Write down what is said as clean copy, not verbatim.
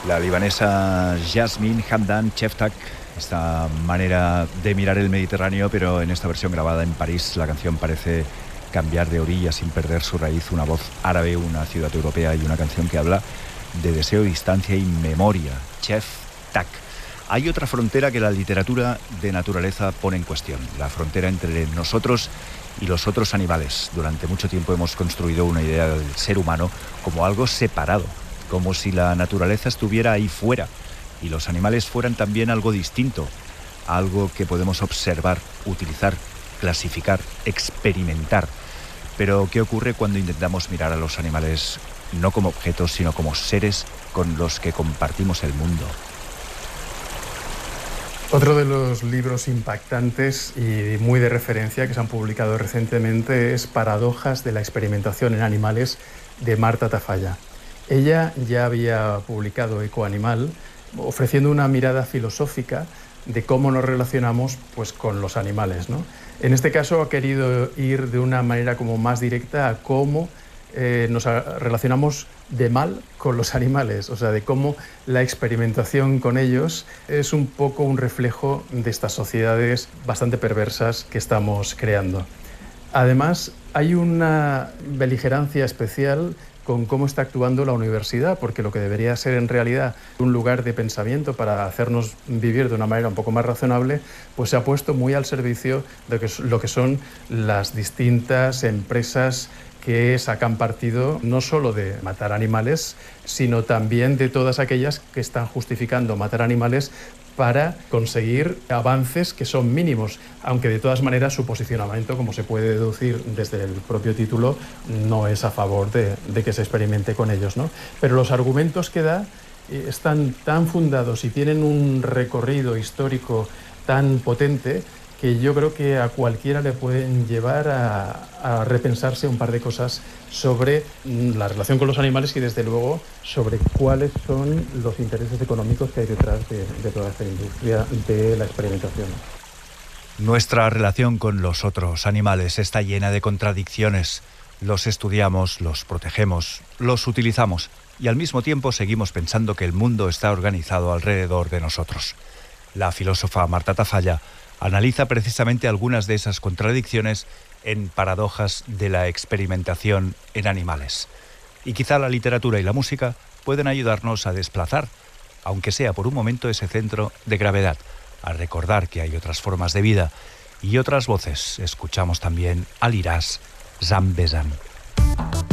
La libanesa Jasmine Hamdan Cheftak, esta manera de mirar el Mediterráneo, pero en esta versión grabada en París, la canción parece cambiar de orilla sin perder su raíz, una voz árabe, una ciudad europea y una canción que habla de deseo, distancia y memoria. Cheftak. Hay otra frontera que la literatura de naturaleza pone en cuestión, la frontera entre nosotros y los otros animales. Durante mucho tiempo hemos construido una idea del ser humano como algo separado, como si la naturaleza estuviera ahí fuera y los animales fueran también algo distinto, algo que podemos observar, utilizar, clasificar, experimentar. Pero, ¿qué ocurre cuando intentamos mirar a los animales no como objetos, sino como seres con los que compartimos el mundo? Otro de los libros impactantes y muy de referencia que se han publicado recientemente es Paradojas de la experimentación en animales, de Marta Tafalla. Ella ya había publicado Ecoanimal, ofreciendo una mirada filosófica de cómo nos relacionamos pues, con los animales, ¿no? En este caso ha querido ir de una manera como más directa a cómo nos relacionamos de mal con los animales, o sea, de cómo la experimentación con ellos es un poco un reflejo de estas sociedades bastante perversas que estamos creando. Además, hay una beligerancia especial con cómo está actuando la universidad, porque lo que debería ser en realidad un lugar de pensamiento para hacernos vivir de una manera un poco más razonable, pues se ha puesto muy al servicio de lo que son las distintas empresas que sacan partido no solo de matar animales, sino también de todas aquellas que están justificando matar animales para conseguir avances que son mínimos, aunque de todas maneras su posicionamiento, como se puede deducir desde el propio título, no es a favor de que se experimente con ellos, ¿no? Pero los argumentos que da están tan fundados y tienen un recorrido histórico tan potente que yo creo que a cualquiera le pueden llevar a repensarse un par de cosas sobre la relación con los animales y desde luego sobre cuáles son los intereses económicos que hay detrás de toda esta industria de la experimentación. Nuestra relación con los otros animales está llena de contradicciones. Los estudiamos, los protegemos, los utilizamos y al mismo tiempo seguimos pensando que el mundo está organizado alrededor de nosotros. La filósofa Marta Tafalla analiza precisamente algunas de esas contradicciones en Paradojas de la experimentación en animales. Y quizá la literatura y la música pueden ayudarnos a desplazar, aunque sea por un momento, ese centro de gravedad, a recordar que hay otras formas de vida y otras voces. Escuchamos también a Liraz Zambezan.